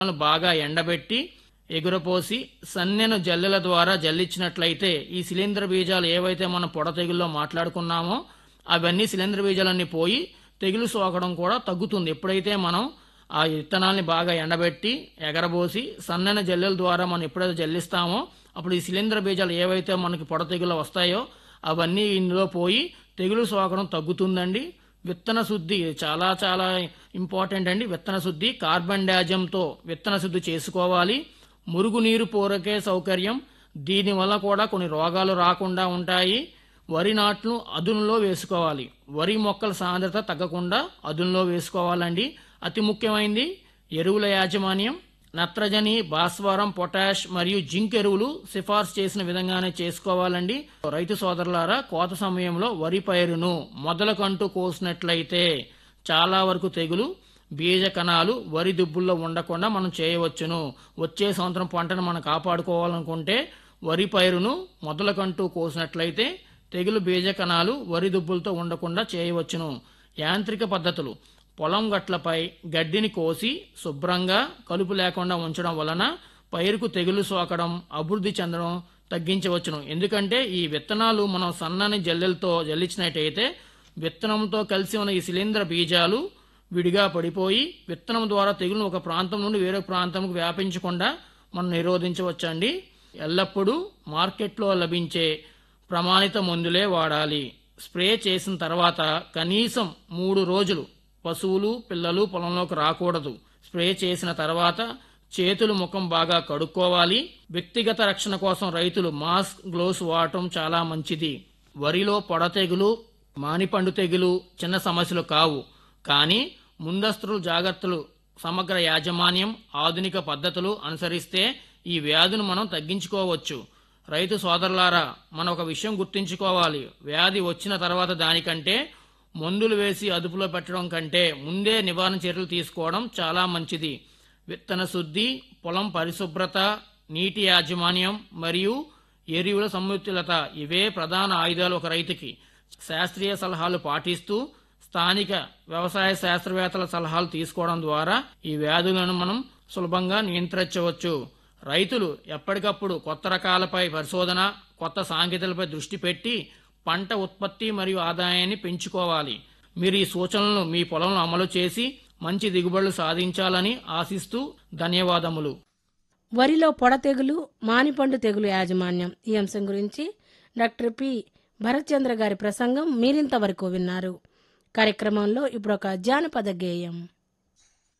బాగా ఎండబెట్టి ఎగురపోసి సన్నెను జల్లెల ద్వారా జల్లించినట్లయితే ఈ శిలీంధ్ర బీజాలు ఏవైతే మనం పొడ తెగుల్లో మాట్లాడుకున్నామో అవన్నీ శిలీంధ్ర బీజాలన్నీ పోయి తెగులు సోకడం కూడా తగ్గుతుంది. ఎప్పుడైతే మనం ఆ విత్తనాల్ని బాగా ఎండబెట్టి ఎగరబోసి సన్నని జల్లెల ద్వారా మనం ఎప్పుడైతే జల్లిస్తామో అప్పుడు ఈ శిలీంధ్ర బీజాలు ఏవైతే మనకి పొడ తెగులు వస్తాయో అవన్నీ ఇందులో పోయి తెగులు సోకడం తగ్గుతుందండి. విత్తన శుద్ధి చాలా చాలా ఇంపార్టెంట్ అండి. విత్తన శుద్ధి కార్బన్ డాజంతో విత్తన శుద్ధి చేసుకోవాలి. మురుగునీరు పూరకే సౌకర్యం, దీనివల్ల కూడా కొన్ని రోగాలు రాకుండా ఉంటాయి. వరి నాట్లు అదునులో వేసుకోవాలి. వరి మొక్కల సాంద్రత తగ్గకుండా అదునులో వేసుకోవాలండి. అతి ముఖ్యమైనది ఎరువుల యాజమాన్యం. నత్రజని, భాస్వరం, పొటాష్ మరియు జింక్ ఎరువులు సిఫార్సు చేసిన విధంగానే చేసుకోవాలండి. రైతు సోదరులారా, కోత సమయంలో వరి పైరును మొదలకంటూ కోసినట్లయితే చాలా వరకు తెగులు బీజ కణాలు వరి దుబ్బుల్లో ఉండకుండా మనం చేయవచ్చును. వచ్చే సంవత్సరం పంటను మనం కాపాడుకోవాలనుకుంటే వరి పైరును మొదలకంటూ కోసినట్లయితే తెగులు బీజ కణాలు వరి దుబ్బులతో ఉండకుండా చేయవచ్చును. యాంత్రిక పద్ధతులు: పొలం గట్లపై గడ్డిని కోసి శుభ్రంగా కలుపు లేకుండా ఉంచడం వలన పైరుకు తెగులు సోకడం, అభివృద్ధి చెందడం తగ్గించవచ్చును. ఎందుకంటే ఈ విత్తనాలు మనం సన్నని జల్లెలతో జల్లించినట్టయితే విత్తనంతో కలిసి ఉన్న ఈ శిలీంధ్ర బీజాలు విడిగా పడిపోయి విత్తనం ద్వారా తెగులను ఒక ప్రాంతం నుండి వేరొక ప్రాంతంకు వ్యాపించకుండా మనం నిరోధించవచ్చండి. ఎల్లప్పుడూ మార్కెట్లో లభించే ప్రమాణిత మందులే వాడాలి. స్ప్రే చేసిన తర్వాత కనీసం 3 రోజులు పశువులు పిల్లలు పొలంలోకి రాకూడదు. స్ప్రే చేసిన తర్వాత చేతులు ముఖం బాగా కడుక్కోవాలి. వ్యక్తిగత రక్షణ కోసం రైతులు మాస్క్, గ్లోవ్స్ వాడటం చాలా మంచిది. వరిలో పొడ తెగులు, మానిపండు తెగులు చిన్న సమస్యలు కావు, కానీ ముందస్తు జాగ్రత్తలు, సమగ్ర యాజమాన్యం, ఆధునిక పద్ధతులు అనుసరిస్తే ఈ వ్యాధును మనం తగ్గించుకోవచ్చు. రైతు సోదరులారా, మనం ఒక విషయం గుర్తుంచుకోవాలి. వ్యాధి వచ్చిన తర్వాత దానికంటే మందులు వేసి అదుపులో పెట్టడం కంటే ముందే నివారణ చర్యలు తీసుకోవడం చాలా మంచిది. విత్తన శుద్ధి, పొలం పరిశుభ్రత, నీటి యాజమాన్యం మరియు ఎరువుల సముచితత ఇవే ప్రధాన ఆయుధాలు ఒక రైతుకి. శాస్త్రీయ సలహాలు పాటిస్తూ స్థానిక వ్యవసాయ శాస్త్రవేత్తల సలహాలు తీసుకోవడం ద్వారా ఈ వ్యాధులను మనం సులభంగా నియంత్రించవచ్చు. రైతులు ఎప్పటికప్పుడు కొత్త రకాలపై పరిశోధన, కొత్త సాంకేతికలపై దృష్టి పెట్టి పంట ఉత్పత్తి మరియు ఆదాయాన్ని పెంచుకోవాలి. మీరు ఈ సూచనలను మీ పొలంలో అమలు చేసి మంచి దిగుబడులు సాధించాలని ఆశిస్తూ ధన్యవాదములు. వరిలో పొడ తెగులు, మానిపండు తెగులు యాజమాన్యం ఈ అంశం గురించి డాక్టర్ పి భరత్చంద్ర గారి ప్రసంగం మీరింతవరకు విన్నారు. కార్యక్రమంలో ఇప్పుడు ఒక జానపద గేయం.